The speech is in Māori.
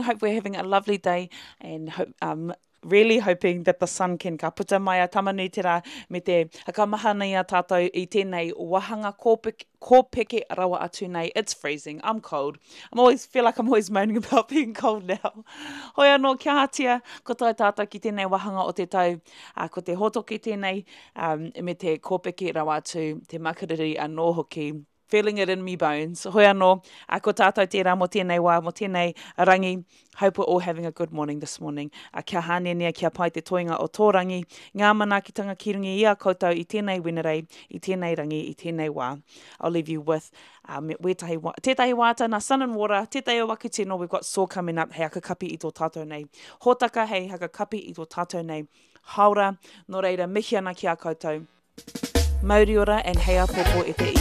hope we're having a lovely day and really hoping that the sun can ka puta mai a tamanutera me te hakamaha nei a tātou i tēnei wahanga kōpeke rawa atu nei. It's freezing. I'm cold. Feel like I'm always moaning about being cold now. Hoi anō, kia hatia, ko tai tātou ki tēnei wahanga o te tau, ko te hotoki tēnei, me te kōpeke rawa atu, te makariri anō hoki. Feeling it in me bones. Hoi anō, ko tātou tērā mo tēnei wā, mo tēnei rangi. Hope we're all having a good morning this morning. Kia hānenia, kia pai te toinga o tō rangi. Ngā manaakitanga ki rungi i a koutou i tēnei wenerei, i tēnei rangi, i tēnei wā. I'll leave you with tētahi wāta, na sun and water, tētahi o waku tino, we've got Saw coming up, hei haka kapi i tō tātou nei. Hōtaka hei haka kapi i tō tātou nei. Haura, nō reira, mihi ana ki a koutou. Mauri ora and hei a popo e te